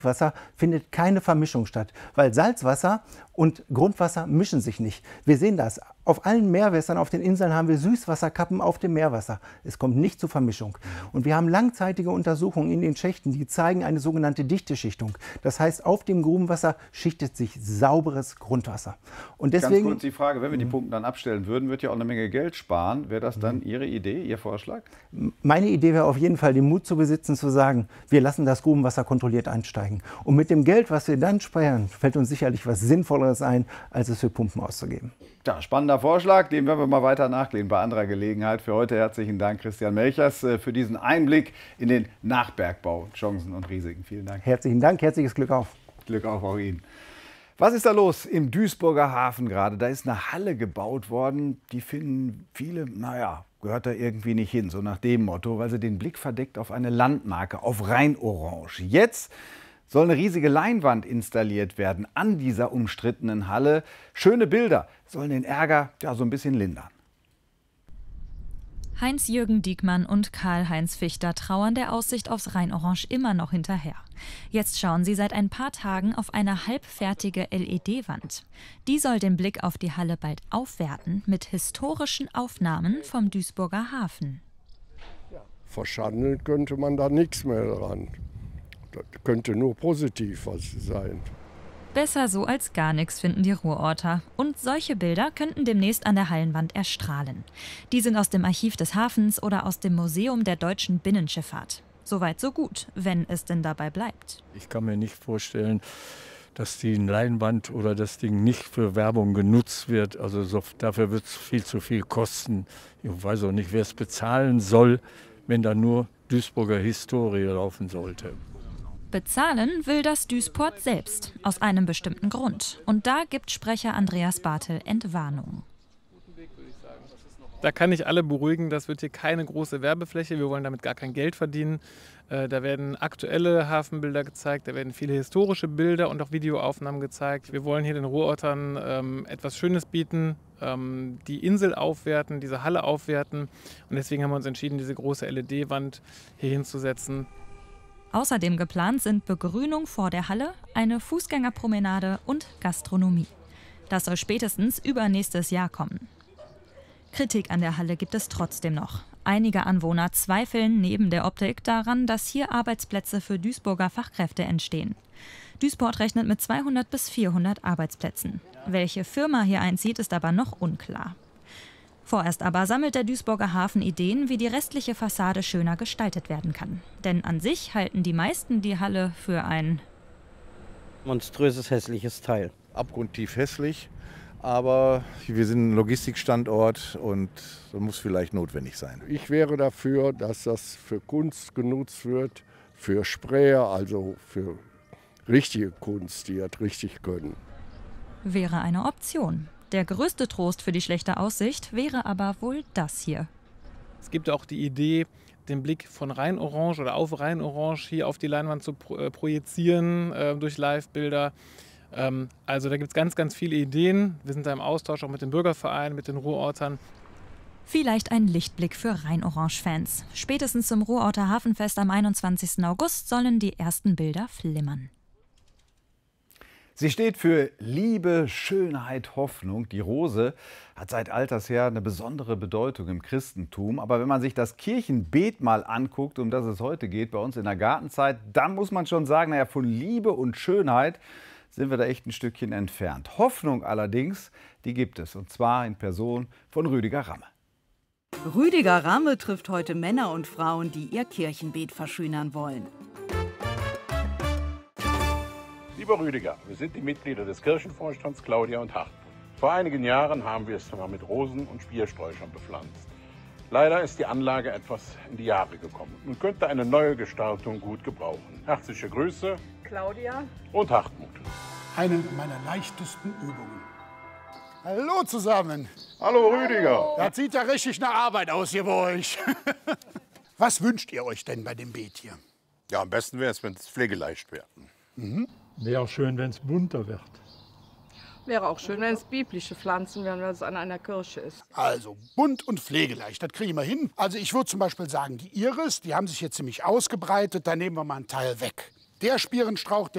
Wasser findet keine Vermischung statt, weil Salzwasser und Grundwasser mischen sich nicht. Wir sehen das. Auf allen Meerwässern, auf den Inseln haben wir Süßwasserkappen auf dem Meerwasser. Es kommt nicht zur Vermischung. Und wir haben langzeitige Untersuchungen in den Schächten, die zeigen eine sogenannte Dichteschichtung. Das heißt, auf dem Grubenwasser schichtet sich sauberes Grundwasser. Und deswegen, ganz kurz die Frage, wenn wir die Pumpen dann abstellen würden, wird ja auch eine Menge Geld sparen. Wäre das dann Ihre Idee, Ihr Vorschlag? Meine Idee wäre auf jeden Fall, den Mut zu besitzen, zu sagen, wir lassen das Grubenwasser kontrolliert einsteigen. Und mit dem Geld, was wir dann sparen, fällt uns sicherlich was Sinnvolleres ein, als es für Pumpen auszugeben. Ja, spannender Vorschlag, dem werden wir mal weiter nachgehen bei anderer Gelegenheit. Für heute herzlichen Dank, Christian Melchers, für diesen Einblick in den Nachbergbau, Chancen und Risiken. Vielen Dank. Herzlichen Dank, herzliches Glück auf. Glück auf auch Ihnen. Was ist da los im Duisburger Hafen gerade? Da ist eine Halle gebaut worden, die finden viele, naja, gehört da irgendwie nicht hin, so nach dem Motto, weil sie den Blick verdeckt auf eine Landmarke, auf Rheinorange. Jetzt soll eine riesige Leinwand installiert werden an dieser umstrittenen Halle. Schöne Bilder sollen den Ärger ja so ein bisschen lindern. Heinz-Jürgen Diekmann und Karl-Heinz Fichter trauern der Aussicht aufs Rheinorange immer noch hinterher. Jetzt schauen sie seit ein paar Tagen auf eine halbfertige LED-Wand. Die soll den Blick auf die Halle bald aufwerten mit historischen Aufnahmen vom Duisburger Hafen. Verschandeln könnte man da nichts mehr dran. Das könnte nur positiv was sein. Besser so als gar nichts, finden die Ruhrorter. Und solche Bilder könnten demnächst an der Hallenwand erstrahlen. Die sind aus dem Archiv des Hafens oder aus dem Museum der deutschen Binnenschifffahrt. Soweit so gut, wenn es denn dabei bleibt. Ich kann mir nicht vorstellen, dass die Leinwand oder das Ding nicht für Werbung genutzt wird. Also dafür wird es viel zu viel kosten. Ich weiß auch nicht, wer es bezahlen soll, wenn da nur Duisburger Historie laufen sollte. Bezahlen will das Duisport selbst, aus einem bestimmten Grund. Und da gibt Sprecher Andreas Bartel Entwarnung. Da kann ich alle beruhigen, das wird hier keine große Werbefläche, wir wollen damit gar kein Geld verdienen. Da werden aktuelle Hafenbilder gezeigt, da werden viele historische Bilder und auch Videoaufnahmen gezeigt. Wir wollen hier den Ruhrortern etwas Schönes bieten, die Insel aufwerten, diese Halle aufwerten. Und deswegen haben wir uns entschieden, diese große LED-Wand hier hinzusetzen. Außerdem geplant sind Begrünung vor der Halle, eine Fußgängerpromenade und Gastronomie. Das soll spätestens übernächstes Jahr kommen. Kritik an der Halle gibt es trotzdem noch. Einige Anwohner zweifeln neben der Optik daran, dass hier Arbeitsplätze für Duisburger Fachkräfte entstehen. Duisport rechnet mit 200 bis 400 Arbeitsplätzen. Welche Firma hier einzieht, ist aber noch unklar. Vorerst aber sammelt der Duisburger Hafen Ideen, wie die restliche Fassade schöner gestaltet werden kann. Denn an sich halten die meisten die Halle für ein monströses, hässliches Teil. Abgrundtief hässlich, aber wir sind ein Logistikstandort und das muss vielleicht notwendig sein. Ich wäre dafür, dass das für Kunst genutzt wird, für Sprayer, also für richtige Kunst, die das richtig können. Wäre eine Option. Der größte Trost für die schlechte Aussicht wäre aber wohl das hier. Es gibt auch die Idee, den Blick von Rheinorange oder auf Rheinorange hier auf die Leinwand zu projizieren durch Live-Bilder. Also da gibt es ganz, ganz viele Ideen. Wir sind da im Austausch auch mit dem Bürgerverein, mit den Ruhrortern. Vielleicht ein Lichtblick für Rheinorange-Fans. Spätestens zum Ruhrorter Hafenfest am 21. August sollen die ersten Bilder flimmern. Sie steht für Liebe, Schönheit, Hoffnung. Die Rose hat seit alters her eine besondere Bedeutung im Christentum. Aber wenn man sich das Kirchenbeet mal anguckt, um das es heute geht, bei uns in der Gartenzeit, dann muss man schon sagen, naja, von Liebe und Schönheit sind wir da echt ein Stückchen entfernt. Hoffnung allerdings, die gibt es. Und zwar in Person von Rüdiger Ramme. Rüdiger Ramme trifft heute Männer und Frauen, die ihr Kirchenbeet verschönern wollen. Lieber Rüdiger, wir sind die Mitglieder des Kirchenvorstands Claudia und Hartmut. Vor einigen Jahren haben wir es zwar mit Rosen und Spiersträuchern bepflanzt. Leider ist die Anlage etwas in die Jahre gekommen und könnte eine neue Gestaltung gut gebrauchen. Herzliche Grüße, Claudia und Hartmut. Eine meiner leichtesten Übungen. Hallo zusammen. Hallo Rüdiger. Das sieht ja richtig nach Arbeit aus hier bei euch. Was wünscht ihr euch denn bei dem Beet hier? Ja, am besten wäre es, wenn es pflegeleicht wäre. Wäre auch schön, wenn es bunter wird. Wäre auch schön, wenn es biblische Pflanzen wären, weil es an einer Kirche ist. Also bunt und pflegeleicht, das kriegen wir hin. Also ich würde zum Beispiel sagen, die Iris, die haben sich jetzt ziemlich ausgebreitet, da nehmen wir mal einen Teil weg. Der Spierenstrauch, der